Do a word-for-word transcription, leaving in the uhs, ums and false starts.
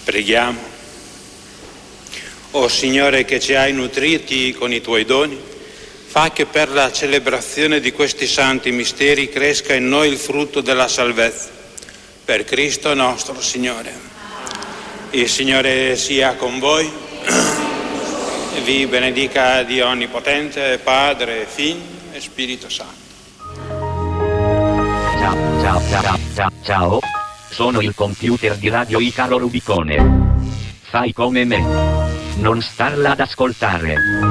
Preghiamo. O Signore, che ci hai nutriti con i tuoi doni, fa che per la celebrazione di questi santi misteri cresca in noi il frutto della salvezza. Per Cristo nostro Signore. Il Signore sia con voi e vi benedica Dio Onnipotente, Padre, Figlio e Spirito Santo. Ciao, ciao, ciao, ciao, ciao. Sono il computer di Radio Icaro Rubicone. Fai come me. Non starla ad ascoltare.